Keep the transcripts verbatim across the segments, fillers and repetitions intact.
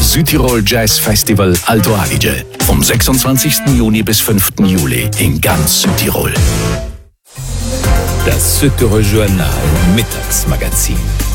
Südtirol Jazz Festival Alto Adige. Vom sechsundzwanzigsten Juni bis fünften Juli in ganz Südtirol. Das Südtirol Journal Mittagsmagazin.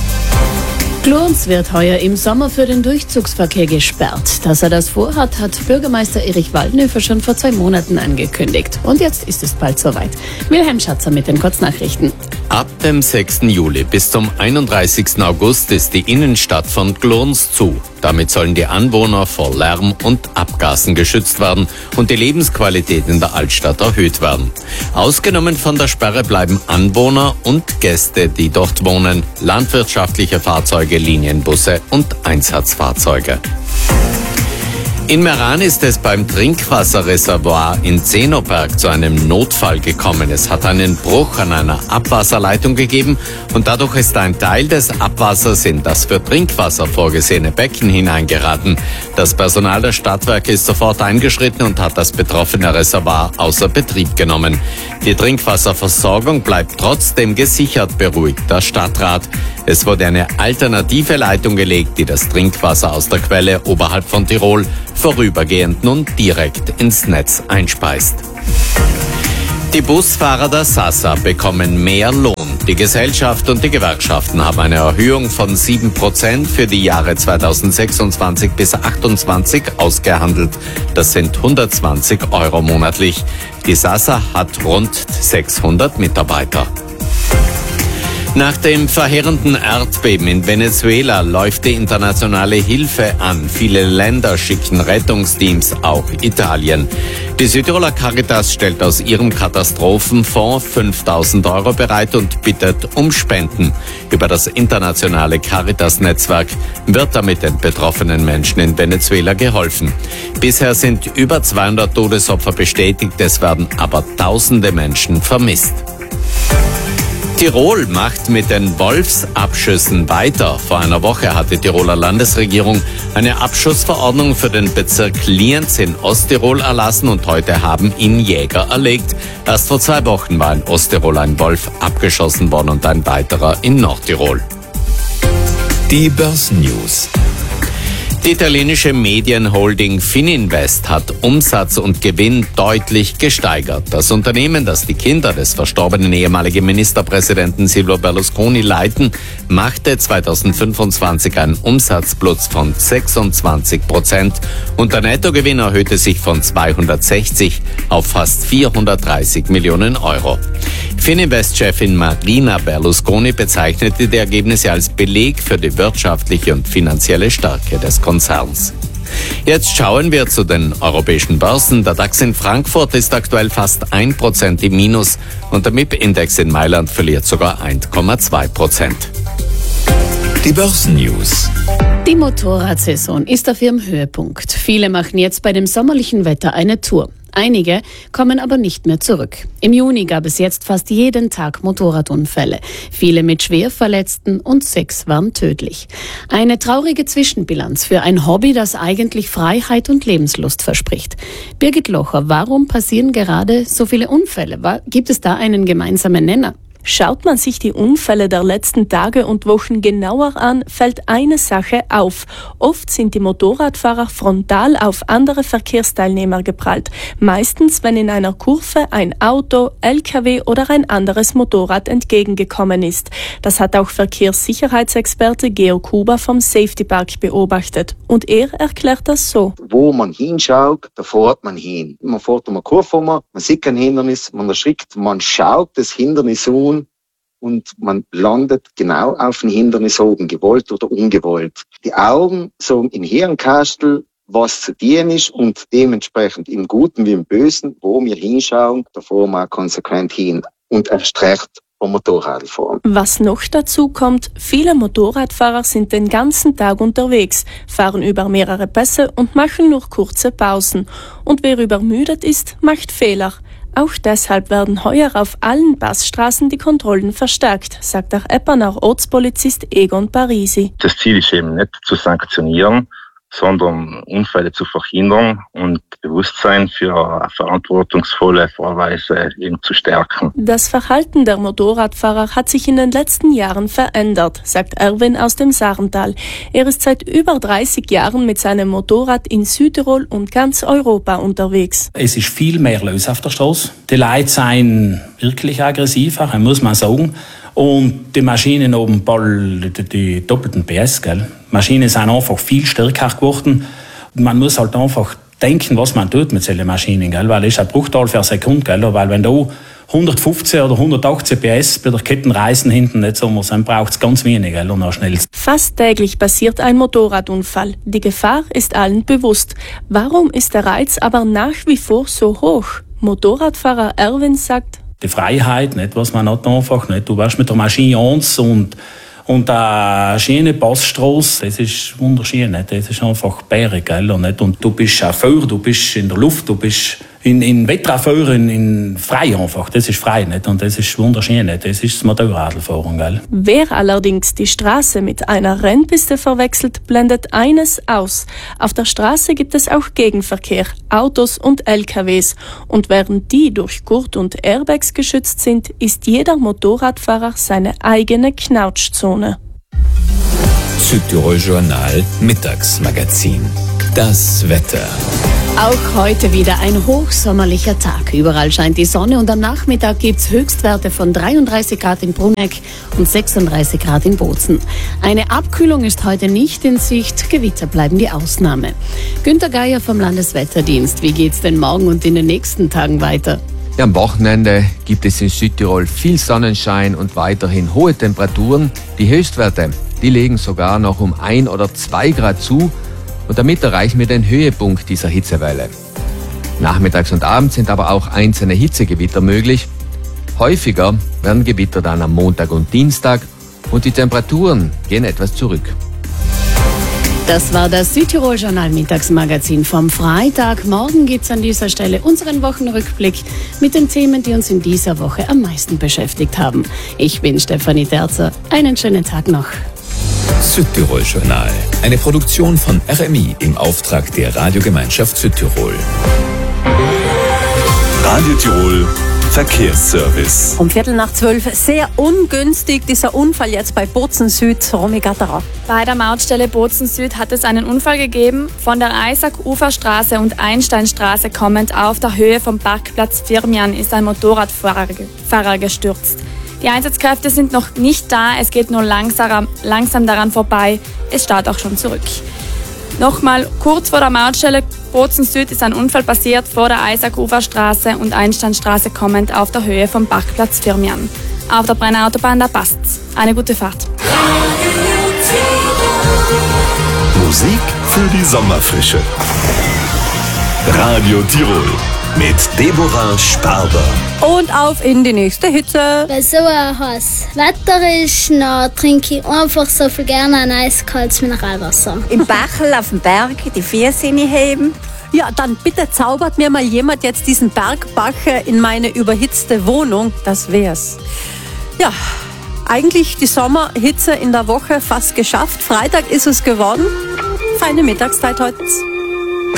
Glurns wird heuer im Sommer für den Durchzugsverkehr gesperrt. Dass er das vorhat, hat Bürgermeister Erich Waldnöfer schon vor zwei Monaten angekündigt. Und jetzt ist es bald soweit. Wilhelm Schatzer mit den Kurznachrichten. Ab dem sechsten Juli bis zum einunddreißigsten August ist die Innenstadt von Glurns zu. Damit sollen die Anwohner vor Lärm und Abgasen geschützt werden und die Lebensqualität in der Altstadt erhöht werden. Ausgenommen von der Sperre bleiben Anwohner und Gäste, die dort wohnen, landwirtschaftliche Fahrzeuge, Linienbusse und Einsatzfahrzeuge. In Meran ist es beim Trinkwasserreservoir in Zenoberg zu einem Notfall gekommen. Es hat einen Bruch an einer Abwasserleitung gegeben und dadurch ist ein Teil des Abwassers in das für Trinkwasser vorgesehene Becken hineingeraten. Das Personal der Stadtwerke ist sofort eingeschritten und hat das betroffene Reservoir außer Betrieb genommen. Die Trinkwasserversorgung bleibt trotzdem gesichert, beruhigt der Stadtrat. Es wurde eine alternative Leitung gelegt, die das Trinkwasser aus der Quelle oberhalb von Tirol vorübergehend nun direkt ins Netz einspeist. Die Busfahrer der Sasa bekommen mehr Lohn. Die Gesellschaft und die Gewerkschaften haben eine Erhöhung von sieben Prozent für die Jahre zweitausendsechsundzwanzig bis achtundzwanzig ausgehandelt. Das sind hundertzwanzig Euro monatlich. Die Sasa hat rund sechshundert Mitarbeiter. Nach dem verheerenden Erdbeben in Venezuela läuft die internationale Hilfe an. Viele Länder schicken Rettungsteams, auch Italien. Die Südtiroler Caritas stellt aus ihrem Katastrophenfonds fünftausend Euro bereit und bittet um Spenden. Über das internationale Caritas-Netzwerk wird damit den betroffenen Menschen in Venezuela geholfen. Bisher sind über zweihundert Todesopfer bestätigt, es werden aber tausende Menschen vermisst. Tirol macht mit den Wolfsabschüssen weiter. Vor einer Woche hat die Tiroler Landesregierung eine Abschussverordnung für den Bezirk Lienz in Osttirol erlassen und heute haben ihn Jäger erlegt. Erst vor zwei Wochen war in Osttirol ein Wolf abgeschossen worden und ein weiterer in Nordtirol. Die Börsennews. Die italienische Medienholding Fininvest hat Umsatz und Gewinn deutlich gesteigert. Das Unternehmen, das die Kinder des verstorbenen ehemaligen Ministerpräsidenten Silvio Berlusconi leiten, machte zweitausendfünfundzwanzig einen Umsatzplus von sechsundzwanzig Prozent und der Nettogewinn erhöhte sich von zweihundertsechzig auf fast vierhundertdreißig Millionen Euro. Fininvest-Chefin Marina Berlusconi bezeichnete die Ergebnisse als Beleg für die wirtschaftliche und finanzielle Stärke des Konzerns. Jetzt schauen wir zu den europäischen Börsen. Der DAX in Frankfurt ist aktuell fast ein Prozent im Minus und der M I P-Index in Mailand verliert sogar eins Komma zwei Prozent. Die Börsennews. Die Motorradsaison ist auf ihrem Höhepunkt. Viele machen jetzt bei dem sommerlichen Wetter eine Tour. Einige kommen aber nicht mehr zurück. Im Juni gab es jetzt fast jeden Tag Motorradunfälle. Viele mit Schwerverletzten und sechs waren tödlich. Eine traurige Zwischenbilanz für ein Hobby, das eigentlich Freiheit und Lebenslust verspricht. Birgit Locher, warum passieren gerade so viele Unfälle? Gibt es da einen gemeinsamen Nenner? Schaut man sich die Unfälle der letzten Tage und Wochen genauer an, fällt eine Sache auf. Oft sind die Motorradfahrer frontal auf andere Verkehrsteilnehmer geprallt. Meistens, wenn in einer Kurve ein Auto, L K W oder ein anderes Motorrad entgegengekommen ist. Das hat auch Verkehrssicherheitsexperte Georg Huber vom Safety Park beobachtet. Und er erklärt das so. Wo man hinschaut, da fährt man hin. Man fährt um eine Kurve um, man sieht kein Hindernis, man erschrickt, man schaut das Hindernis um, und man landet genau auf dem Hindernis oben, gewollt oder ungewollt. Die Augen so im Hirnkastel, was zu dienen ist und dementsprechend im Guten wie im Bösen, wo wir hinschauen, da fahren wir konsequent hin und erst recht vom Motorrad fahren. Was noch dazu kommt, viele Motorradfahrer sind den ganzen Tag unterwegs, fahren über mehrere Pässe und machen nur kurze Pausen. Und wer übermüdet ist, macht Fehler. Auch deshalb werden heuer auf allen Passstraßen die Kontrollen verstärkt, sagt auch Eppener Ortspolizist Egon Parisi. Das Ziel ist eben nicht zu sanktionieren, sondern Unfälle zu verhindern und Bewusstsein für eine verantwortungsvolle Fahrweise eben zu stärken. Das Verhalten der Motorradfahrer hat sich in den letzten Jahren verändert, sagt Erwin aus dem Sarental. Er ist seit über dreißig Jahren mit seinem Motorrad in Südtirol und ganz Europa unterwegs. Es ist viel mehr los auf der Straße. Die Leute sind wirklich aggressiver, muss man sagen. Und die Maschinen haben bald die, die doppelten P S, gell? Die Maschinen sind einfach viel stärker geworden. Man muss halt einfach denken, was man tut mit solchen Maschinen, gell? Weil es ist ein Bruchteil für eine Sekunde, gell? Weil wenn da hundertfünfzehn oder hundertachtzehn P S bei der Kettenreisen hinten nicht so muss, dann braucht es ganz wenig, gell? Und auch schnell. Fast täglich passiert ein Motorradunfall. Die Gefahr ist allen bewusst. Warum ist der Reiz aber nach wie vor so hoch? Motorradfahrer Erwin sagt, die Freiheit, nicht, was man hat einfach nicht. Du warst mit der Maschine eins und und eine schöne Passstrasse, das ist wunderschön, nicht? Das ist einfach bergig, gell? Und, nicht? Und du bist auf Feuer, du bist in der Luft, du bist in, in Wetteraufeuer, in, in frei einfach. Das ist frei, nicht? Und das ist wunderschön, nicht? Das ist das Motorradfahren, gell? Wer allerdings die Straße mit einer Rennpiste verwechselt, blendet eines aus. Auf der Straße gibt es auch Gegenverkehr, Autos und L K Ws. Und während die durch Gurt und Airbags geschützt sind, ist jeder Motorradfahrer seine eigene Knautschzone. Südtirol Journal Mittagsmagazin. Das Wetter. Auch heute wieder ein hochsommerlicher Tag. Überall scheint die Sonne und am Nachmittag gibt es Höchstwerte von dreiunddreißig Grad in Bruneck und sechsunddreißig Grad in Bozen. Eine Abkühlung ist heute nicht in Sicht. Gewitter bleiben die Ausnahme. Günter Geier vom Landeswetterdienst. Wie geht's denn morgen und in den nächsten Tagen weiter? Ja, am Wochenende gibt es in Südtirol viel Sonnenschein und weiterhin hohe Temperaturen. Die Höchstwerte, die legen sogar noch um ein oder zwei Grad zu. Und damit erreichen wir den Höhepunkt dieser Hitzewelle. Nachmittags und abends sind aber auch einzelne Hitzegewitter möglich. Häufiger werden Gewitter dann am Montag und Dienstag und die Temperaturen gehen etwas zurück. Das war das Südtirol Journal Mittagsmagazin vom Freitag. Morgen gibt's an dieser Stelle unseren Wochenrückblick mit den Themen, die uns in dieser Woche am meisten beschäftigt haben. Ich bin Stefanie Terzer. Einen schönen Tag noch. Südtirol Journal, eine Produktion von R M I im Auftrag der Radiogemeinschaft Südtirol. Radio Tirol Verkehrsservice. Um Viertel nach zwölf, sehr ungünstig dieser Unfall jetzt bei Bozen Süd, Romy Gatterer. Bei der Mautstelle Bozen Süd hat es einen Unfall gegeben. Von der Eisack-Uferstraße und Einsteinstraße kommend auf der Höhe vom Parkplatz Firmian ist ein Motorradfahrer Fahrer gestürzt. Die Einsatzkräfte sind noch nicht da, es geht nur langsam, langsam daran vorbei. Es starrt auch schon zurück. Nochmal, kurz vor der Mautstelle Bozen Süd ist ein Unfall passiert vor der Eisack-Uferstraße und Einsteinstraße kommend auf der Höhe vom Parkplatz Firmian. Auf der Brennautobahn, da passt's. Eine gute Fahrt. Musik für die Sommerfrische. Radio Tirol mit Deborah Sparber. Und auf in die nächste Hitze. Bei so ein heißes Wetter ist, dann trinke ich einfach so viel gerne ein eiskaltes Mineralwasser. Im Bachel auf dem Berg die Füße heben. Ja, dann bitte zaubert mir mal jemand jetzt diesen Bergbach in meine überhitzte Wohnung. Das wär's. Ja, eigentlich die Sommerhitze in der Woche fast geschafft. Freitag ist es geworden. Feine Mittagszeit heute.